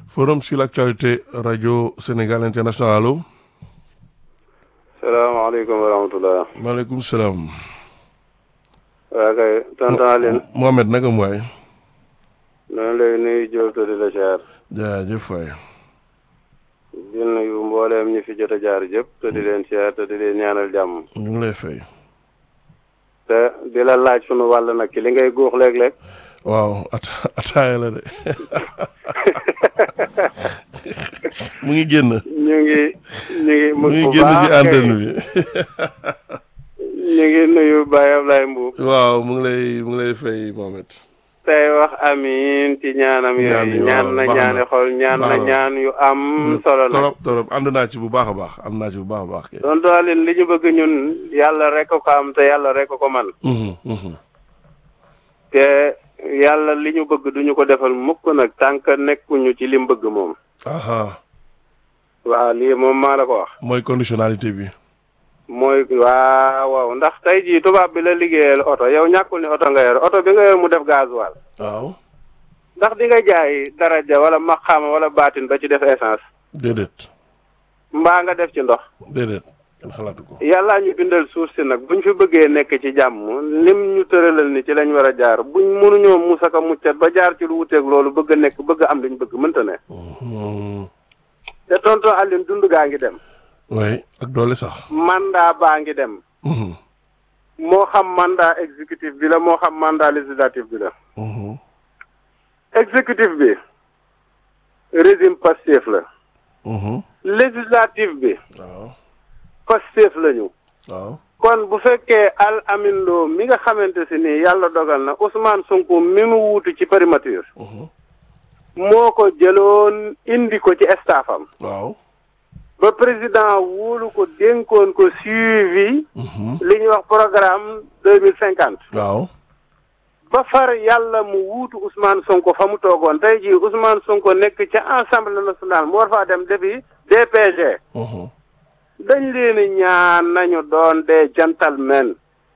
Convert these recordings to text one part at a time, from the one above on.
Forum sur l'actualité Radio Sénégal International allo. salaamaaleykum wa rahmatulah. maaleykum salaam. waaw kay tonton Aline. Mohamed naka mu waay. noonu lay nuyu Diop te di la ziar. jaajëf waay. di nuyu mbooleem ñi fi jot a jaar jëpp te di leen ziar te di leen ñaanal jàmm. ñu ngi lay fay. te di la laaj sunu wàll nag ci li ngay guux léeg-léeg. waaw ataaya la de mu ngi génn. ñu ngi mu ngi génn ci antenne bi. ñu ngi nuyu Baye Ablaye Mbuub. waaw mu ngi lay fay Mohamed. tey wax amiin ci ñaanam yooyu. ñaan na ñaani xol ñaan na ñaan yu am solo na. torop ànd naa ci bu baax a baax ànd naa ci bu baax a baax. tonton Aline li ñu bëgg ñun yàlla rek ko am te yàlla rek ko man. te yàlla li ñu bëgg duñu ko defal mukk nag tànk nekkuñu ci lim bëgg moom. waaw lii moom maa la ko wax. mooy conditionnalité bi. waaw ndax tey jii tubaab bi la liggéeyal oto yow ñàkkul ni oto nga yor oto bi nga yor mu def gasoil. waaw. ndax di nga jaay daraja wala maqaama wala baatin ba ci def essence. déedéet. mbaa nga def ci ndox. déedéet kenn xalaatu ko. yàllaa ñu bindal suuf si nag buñ fi bëggee nekk ci jàmm lim ñu tëralal ni ci lañ war a jaar buñ mënuñoo musaka muccat ba jaar ci lu wuteeg loolu bëgg a nekk bëgg am liñ bëgg mënta ne. te tonton Aline dund gaa ngi dem. oui ak doole sax. mandat baa ngi dem. moo xam mandat exécutif bi la moo xam mandat législatif bi la. exécutif bi régime Pastef la. législatif bi. waaw. Pastef lañu. waaw. kon bu fekkee Al Amin Lo mi nga xamante si nii yàlla dogal na Ousmane Sonko mi mu wuutu ci primature. moo ko jëloon indi ko ci staffam. waaw. ba président wóolu ko dénkoon ko suivi. li ñuy wax programme 2050. waaw. ba far yàlla mu wuutu Ousmane Sonko fa mu toogoon tey jii Ousmane Sonko nekk ca Assemblée nationale mu war faa dem defi DPG. dañ leen ñaan nañu doon des gentlemen.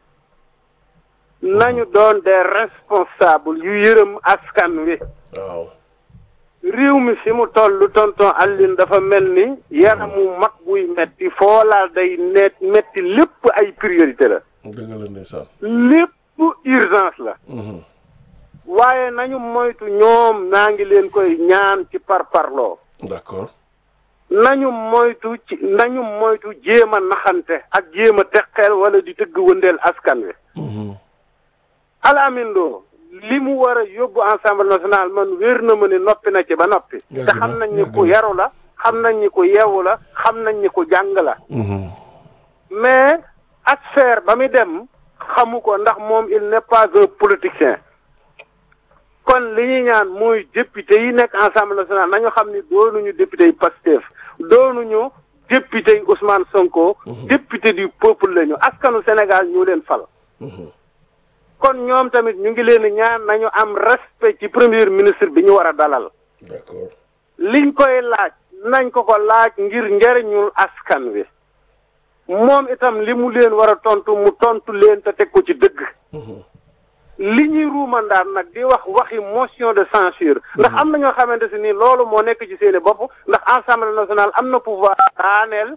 nañu doon des responsables yu yërëm askan wi. waaw. réew mi fi mu toll tonton Aline dafa mel ni yaramu mag buy metti foo laal day metti lépp ay priorité la. dëgg la ndeysaan. lépp urgence la. waaye nañu moytu ñoom naa ngi leen koy ñaan ci parparloo. d'accord. nañu moytu jéem a naxante ak jéem a teqeel wala di tëgg wëndeel askan wi. Al Amin Lo li mu war a yóbbu Assemblée nationale man wér na ma ne noppi na ci ba noppi. te xam nañ ni ku yaru la xam nañ ni ku yeewu la xam nañ ni ku jàng la. mais affaire ba muy dem xamu ko ndax moom il n'est pas un politicien. kon li ñuy ñaan mooy député yi nekk Assemblée nationale nañu xam ni doonuñu député yi Pastef doonuñu député yi Ousmane Sonko. député du peuple lañu askanu Sénégal ñu leen fal. kon ñoom tamit ñu ngi leen ñaan nañu am respect ci premier ministre bi ñu war a dalal. d'accord. liñ koy laaj nañ ko laaj ngir njariñul askan wi. moom itam li mu leen war a tontu mu tontu leen te teg ko ci dëgg. li ñuy ruumandaan nag di wax waxi motion de censure ndax am na ñoo xamante si ni loolu moo nekk ci seeni bopp ndax Assemblée nationale am na pouvoir daaneel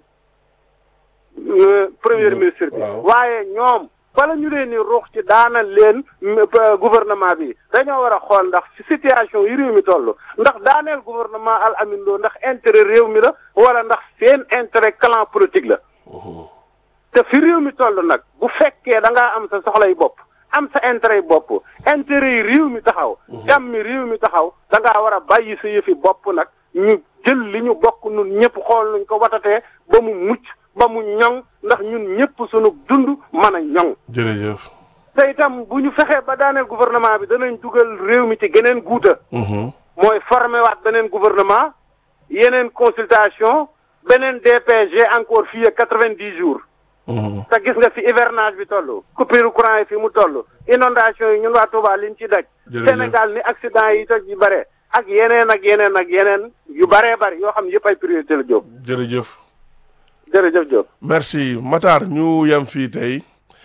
premier ministre bi. waaye ñoom. bala ñu leen ni ruux ci daanal leen gouvernement bi dañoo war a xool ndax situation yi réew mi toll ndax daaneel gouvernement Al Amin Lo ndax intérêt réew mi la wala ndax seen intérêt clan politique la. te fi réew mi toll nag bu fekkee da ngaa am sa soxlay bopp am sa intérêt bopp intérêt yi réew mi taxaw. jàmmi réew mi taxaw da ngaa war a bàyyi sa yëfi bopp nag ñu jël li ñu bokk nun ñëpp xool nuñ ko watatee ba mu mucc. ba mu ñoŋ ndax ñun ñëpp sunu dund mën a ñoŋ. jërëjëf. te itam bu ñu fexee ba daaneel gouvernement bi danañ dugal réew mi ci geneen guuta. mooy formé waat beneen gouvernement yeneen consultation beneen DPG encore fii ak 90 jours. te gis nga fi hivernage bi toll. coupure courant yi fi mu toll. inondation yi ñun waa Touba liñ ci daj. Sénégal ni accident yi toj yi bare ak yeneen yu baree bari yoo xam ne yëpp ay priorité la Diop. jërëjëf. jërëjëf Diop. merci Matar ñu yem fii tey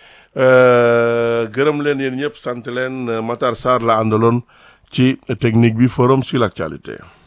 gërëm leen yéen ñëpp sant leen Matar Sarr la àndaloon ci technique bi forum sur l'actualité.